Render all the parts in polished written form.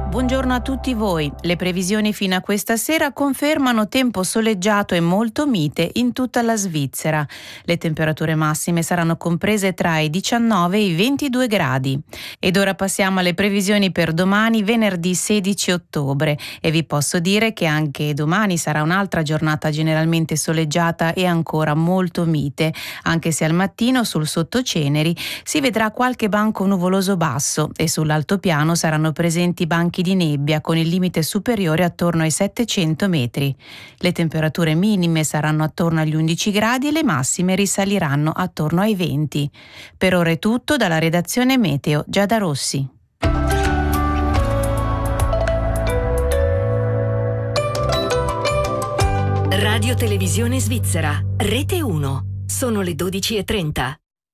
Buongiorno a tutti voi. Le previsioni fino a questa sera confermano tempo soleggiato e molto mite in tutta la Svizzera. Le temperature massime saranno comprese tra i 19 e i 22 gradi. Ed ora passiamo alle previsioni per domani, venerdì 16 ottobre. E vi posso dire che anche domani sarà un'altra giornata generalmente soleggiata e ancora molto mite, anche se al mattino sul sottoceneri si vedrà qualche banco nuvoloso basso e sull'altopiano saranno presenti banchi di nebbia con il limite superiore attorno ai 700 metri. Le temperature minime saranno attorno agli 11 gradi e le massime risaliranno attorno ai 20. Per ora è tutto dalla redazione Meteo, Giada Rossi. Radio Televisione Svizzera, Rete 1. Sono le 12:30.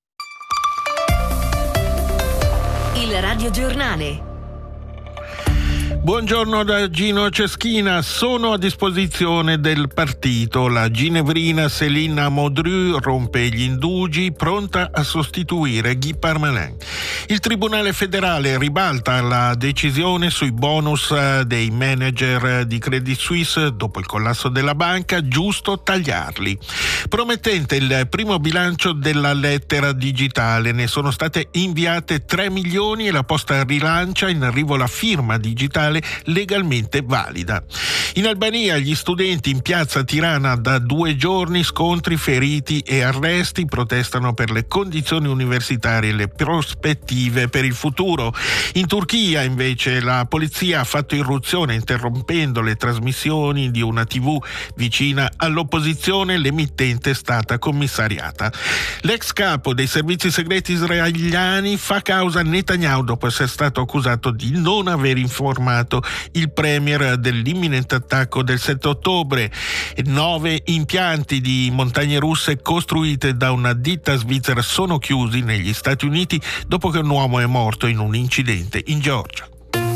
Il Radio Giornale. Buongiorno da Gino Ceschina, sono a disposizione del partito. La ginevrina Céline Amodru rompe gli indugi, pronta a sostituire Guy Parmelin. Il Tribunale federale ribalta la decisione sui bonus dei manager di Credit Suisse dopo il collasso della banca, giusto tagliarli. Promettente il primo bilancio della lettera digitale, ne sono state inviate 3 milioni e la Posta rilancia in arrivo la firma digitale legalmente valida. In Albania gli studenti in piazza Tirana da 2 giorni, scontri, feriti e arresti, protestano per le condizioni universitarie e le prospettive per il futuro. In Turchia invece la polizia ha fatto irruzione interrompendo le trasmissioni di una TV vicina all'opposizione, l'emittente è stata commissariata. L'ex capo dei servizi segreti israeliani fa causa a Netanyahu dopo essere stato accusato di non aver informato il premier dell'imminente attacco del 7 ottobre. 9 impianti di montagne russe costruite da una ditta svizzera sono chiusi negli Stati Uniti dopo che un uomo è morto in un incidente in Georgia.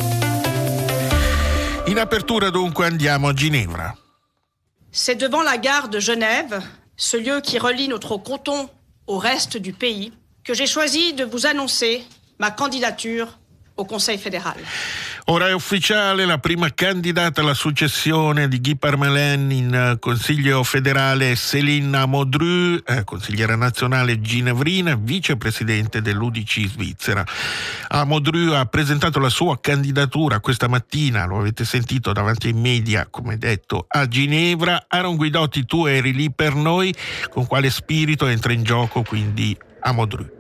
In apertura dunque andiamo a Ginevra. C'est devant la gare de Genève, ce lieu qui relie notre canton au reste du pays, que j'ai choisi de vous annoncer ma candidature au Conseil fédéral. Ora è ufficiale, la prima candidata alla successione di Guy Parmelin in Consiglio federale Céline Amodru, consigliera nazionale ginevrina, vicepresidente dell'UDC Svizzera. Amodru ha presentato la sua candidatura questa mattina, lo avete sentito davanti ai media, come detto, a Ginevra. Aaron Guidotti, tu eri lì per noi, con quale spirito entra in gioco quindi Amodru?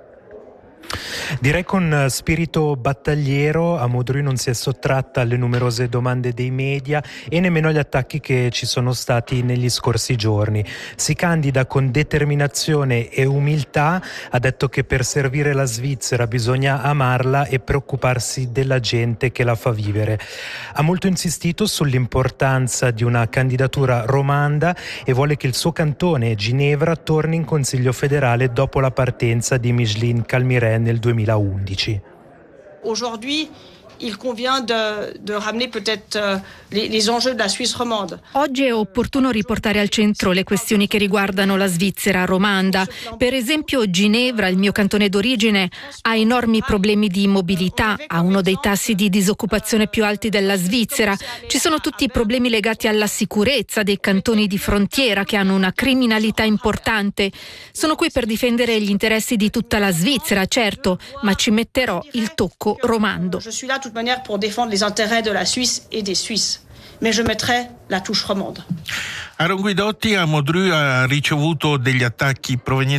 Direi con spirito battagliero. Amodru non si è sottratta alle numerose domande dei media e nemmeno agli attacchi che ci sono stati negli scorsi giorni. Si candida con determinazione e umiltà, ha detto che per servire la Svizzera bisogna amarla e preoccuparsi della gente che la fa vivere. Ha molto insistito sull'importanza di una candidatura romanda e vuole che il suo cantone, Ginevra, torni in Consiglio federale dopo la partenza di Micheline Calmiret nel 2011. Aujourd'hui, il convient de ramener peut-être les enjeux de la Suisse romande. Oggi è opportuno riportare al centro le questioni che riguardano la Svizzera romanda. Per esempio Ginevra, il mio cantone d'origine, ha enormi problemi di mobilità, ha uno dei tassi di disoccupazione più alti della Svizzera. Ci sono tutti i problemi legati alla sicurezza dei cantoni di frontiera che hanno una criminalità importante. Sono qui per difendere gli interessi di tutta la Svizzera, certo, ma ci metterò il tocco romando. Manière pour défendre les intérêts de la Suisse et des Suisses. Mais je mettrai la touche romande. Aaron Guidotti, Amodru ha ricevuto degli attacchi provenienti